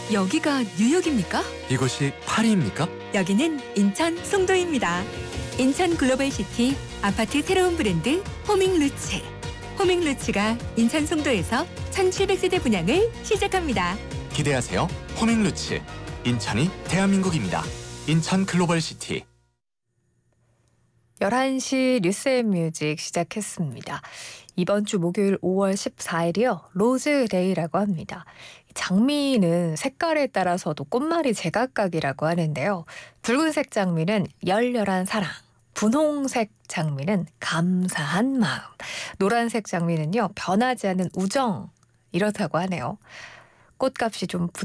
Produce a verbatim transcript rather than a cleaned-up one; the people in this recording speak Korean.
여기가 뉴욕입니까? 이곳이 파리입니까? 여기는 인천 송도입니다. 인천 글로벌시티 아파트 새로운 브랜드 호밍루츠. 호밍루츠가 인천 송도에서 천칠백 세대 분양을 시작합니다. 기대하세요. 호밍루츠. 인천이 대한민국입니다. 인천 글로벌시티. 열한 시 뉴스앤뮤직 시작했습니다. 이번 주 목요일 오월 십사일이요. 로즈데이라고 합니다. 장미는 색깔에 따라서도 꽃말이 제각각이라고 하는데요. 붉은색 장미는 열렬한 사랑, 분홍색 장미는 감사한 마음, 노란색 장미는요 변하지 않는 우정, 이렇다고 하네요. 꽃값이 좀